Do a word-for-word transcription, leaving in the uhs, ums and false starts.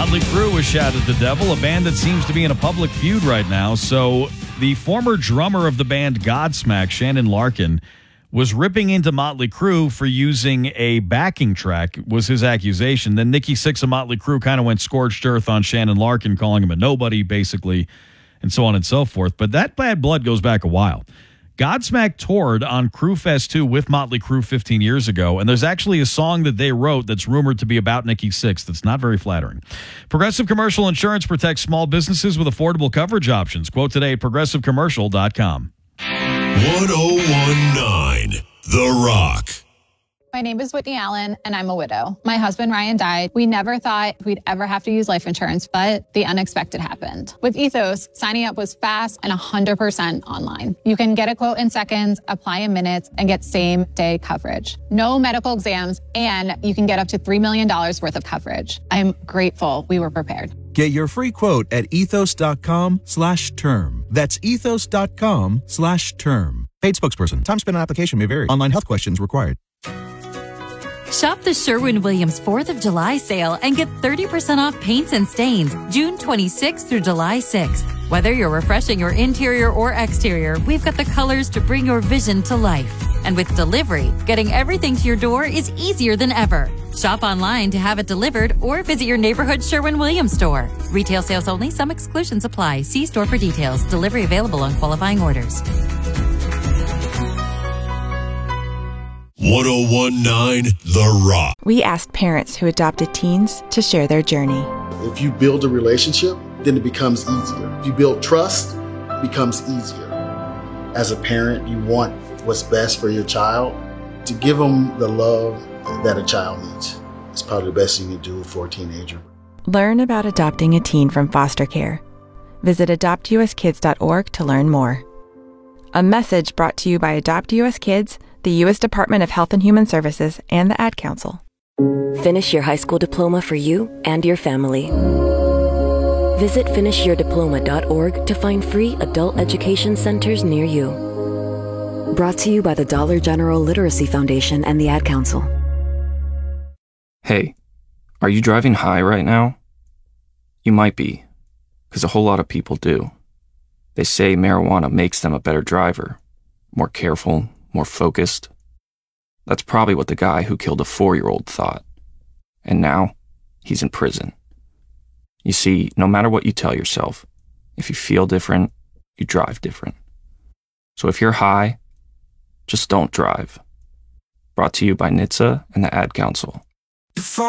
Motley Crue was Shout at the Devil, a band that seems to be in a public feud right now. So the former drummer of the band Godsmack, Shannon Larkin, was ripping into Motley Crue for using a backing track, was his accusation. Then Nikki Sixx of Motley Crue kind of went scorched earth on Shannon Larkin, calling him a nobody, basically, and so on and so forth. But that bad blood goes back a while. Godsmack toured on Crue Fest two with Motley Crue fifteen years ago, and there's actually a song that they wrote that's rumored to be about Nikki Sixx that's not very flattering. Progressive Commercial Insurance protects small businesses with affordable coverage options. Quote today at progressive commercial dot com. one oh one point nine The Rock. My name is Whitney Allen, and I'm a widow. My husband, Ryan, died. We never thought we'd ever have to use life insurance, but the unexpected happened. With Ethos, signing up was fast and one hundred percent online. You can get a quote in seconds, apply in minutes, and get same-day coverage. No medical exams, and you can get up to three million dollars worth of coverage. I'm grateful we were prepared. Get your free quote at ethos.com slash term. That's ethos.com slash term. Paid spokesperson. Time spent on application may vary. Online health questions required. Shop the Sherwin-Williams fourth of July sale and get thirty percent off paints and stains June twenty-sixth through July sixth. Whether you're refreshing your interior or exterior, we've got the colors to bring your vision to life. And with delivery, getting everything to your door is easier than ever. Shop online to have it delivered or visit your neighborhood Sherwin-Williams store. Retail sales only. Some exclusions apply. See store for details. Delivery available on qualifying orders. one oh one point nine The Rock. We asked parents who adopted teens to share their journey. If you build a relationship, then it becomes easier. If you build trust, it becomes easier. As a parent, you want what's best for your child. To give them the love that a child needs is probably the best thing you do for a teenager. Learn about adopting a teen from foster care. Visit adopt u s kids dot org to learn more. A message brought to you by Adopt U S Kids, the U S Department of Health and Human Services, and the Ad Council. Finish your high school diploma for you and your family. Visit finish your diploma dot org to find free adult education centers near you. Brought to you by the Dollar General Literacy Foundation and the Ad Council. Hey, are you driving high right now? You might be, because a whole lot of people do. They say marijuana makes them a better driver, more careful, more focused. That's probably what the guy who killed a four-year-old thought. And now, he's in prison. You see, no matter what you tell yourself, if you feel different, you drive different. So if you're high, just don't drive. Brought to you by N H T S A and the Ad Council.